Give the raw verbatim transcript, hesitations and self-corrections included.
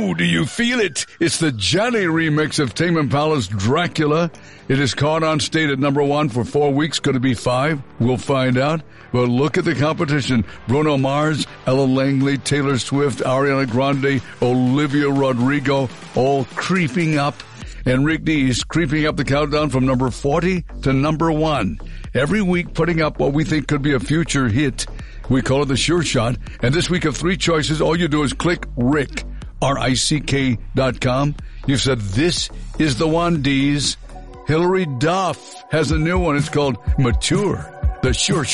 Ooh, do you feel it? It's the Johnny remix of Tame Impala's Dracula. It is caught on state at number one for four weeks. Going to be five? We'll find out. But look at the competition. Bruno Mars, Ella Langley, Taylor Swift, Ariana Grande, Olivia Rodrigo, all creeping up. And Rick Dees creeping up the countdown from number forty to number one. Every week putting up what we think could be a future hit. We call it the Sure Shot. And this week of three choices, all you do is click Rick, R I C K dot com. You've said, this is the one, Dees. Hillary Duff has a new one. It's called Mature, the Sure Shot.